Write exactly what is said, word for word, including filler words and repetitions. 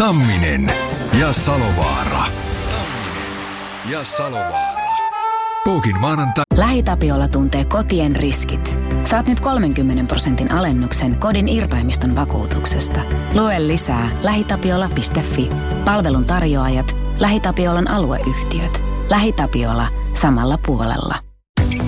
Tamminen ja Salovaara. Tamminen ja Salovaara. Puukin maanantai. LähiTapiola tuntee kotien riskit. Saat nyt kolmenkymmenen prosentin alennuksen kodin irtaimiston vakuutuksesta. Lue lisää lähitapiola piste fi. Palvelun tarjoajat, LähiTapiolan alueyhtiöt. LähiTapiola samalla puolella.